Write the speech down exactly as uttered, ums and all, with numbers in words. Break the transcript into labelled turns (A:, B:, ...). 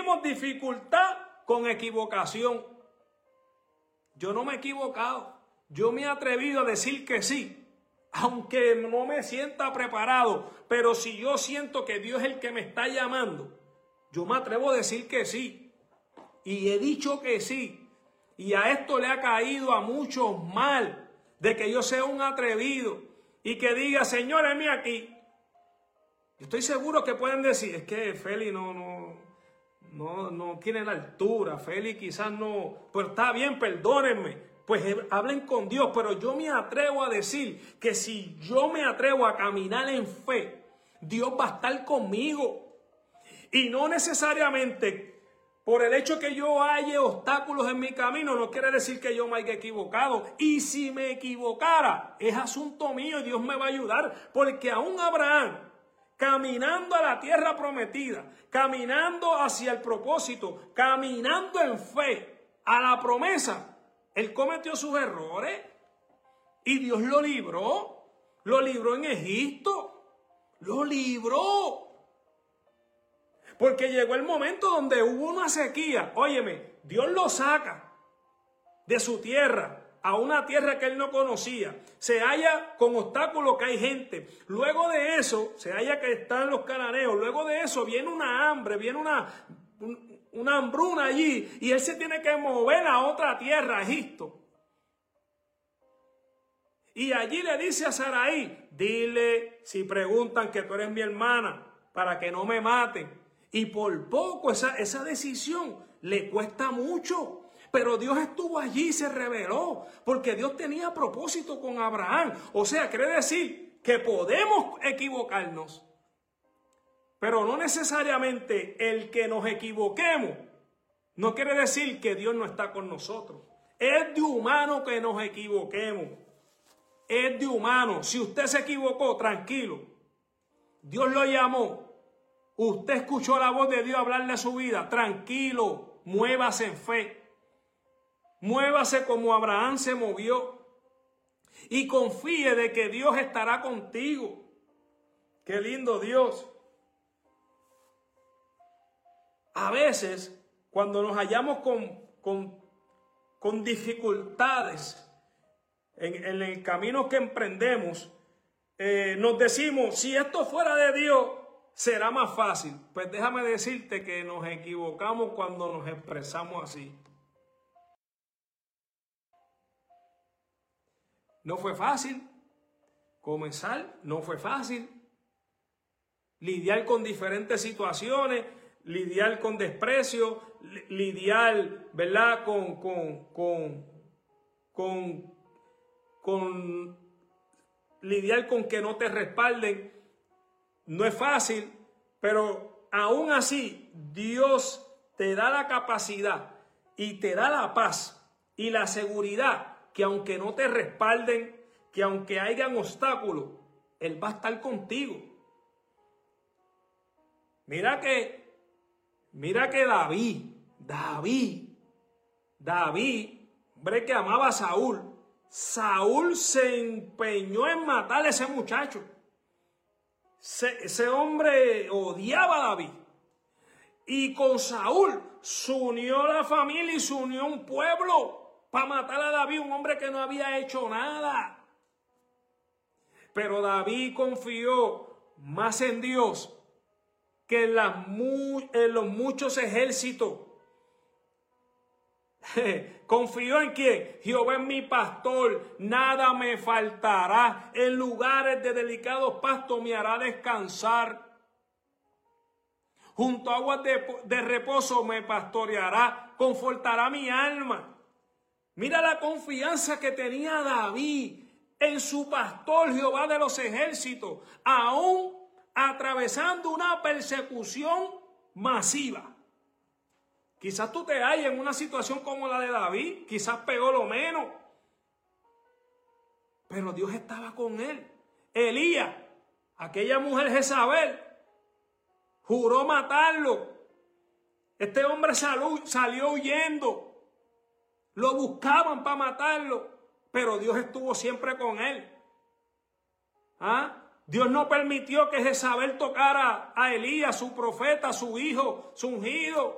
A: confundimos dificultad con equivocación. Yo no me he equivocado. Yo me he atrevido a decir que sí, aunque no me sienta preparado. Pero si yo siento que Dios es el que me está llamando, yo me atrevo a decir que sí. Y he dicho que sí. Y a esto le ha caído a muchos mal, de que yo sea un atrevido y que diga, Señor, heme aquí. Yo estoy seguro que pueden decir, es que Feli no, no, no, no tiene la altura, Feli quizás no, pero está bien, perdónenme, pues hablen con Dios, pero yo me atrevo a decir que si yo me atrevo a caminar en fe, Dios va a estar conmigo. Y no necesariamente por el hecho que yo haya obstáculos en mi camino, no quiere decir que yo me haya equivocado. Y si me equivocara, es asunto mío y Dios me va a ayudar, porque aún Abraham, caminando a la tierra prometida, caminando hacia el propósito, caminando en fe a la promesa, él cometió sus errores y Dios lo libró, lo libró en Egipto, lo libró. Porque llegó el momento donde hubo una sequía. Óyeme, Dios lo saca de su tierra a una tierra que él no conocía. Se halla con obstáculos que hay gente. Luego de eso, se halla que están los cananeos. Luego de eso viene una hambre, viene una, un, una hambruna allí. Y él se tiene que mover a otra tierra, a Egipto. Y allí le dice a Sarai, dile si preguntan que tú eres mi hermana, para que no me maten. Y por poco esa, esa decisión le cuesta mucho. Pero Dios estuvo allí y se reveló. Porque Dios tenía propósito con Abraham. O sea, quiere decir que podemos equivocarnos. Pero no necesariamente el que nos equivoquemos no quiere decir que Dios no está con nosotros. Es de humano que nos equivoquemos. Es de humano. Si usted se equivocó, tranquilo. Dios lo llamó. Usted escuchó la voz de Dios hablarle a su vida. Tranquilo, muévase en fe. Muévase como Abraham se movió. Y confíe de que Dios estará contigo. Qué lindo Dios. A veces, cuando nos hallamos con, con, con dificultades en, en el camino que emprendemos, eh, nos decimos, si esto fuera de Dios, será más fácil. Pues déjame decirte que nos equivocamos cuando nos expresamos así. No fue fácil comenzar, no fue fácil lidiar con diferentes situaciones, lidiar con desprecio, lidiar, ¿verdad? Con, con, con, con, con lidiar con que no te respalden. No es fácil, pero aún así Dios te da la capacidad y te da la paz y la seguridad que aunque no te respalden, que aunque hayan obstáculos, Él va a estar contigo. Mira que, mira que David, David, David, hombre que amaba a Saúl, Saúl se empeñó en matar a ese muchacho. Ese, ese hombre odiaba a David. Y con Saúl se unió la familia y se unió un pueblo para matar a David, un hombre que no había hecho nada. Pero David confió más en Dios que en, las, en los muchos ejércitos. ¿Confió en quién? Jehová es mi pastor, nada me faltará. En lugares de delicados pastos me hará descansar. Junto a aguas de, de reposo me pastoreará, confortará mi alma. Mira la confianza que tenía David en su pastor Jehová de los ejércitos, aún atravesando una persecución masiva. Quizás tú te halles en una situación como la de David, quizás peor o menos. Pero Dios estaba con él. Elías, aquella mujer Jezabel, juró matarlo. Este hombre salió, salió huyendo. Lo buscaban para matarlo, pero Dios estuvo siempre con él. ¿Ah? Dios no permitió que Jezabel tocara a Elías, su profeta, su hijo, su ungido.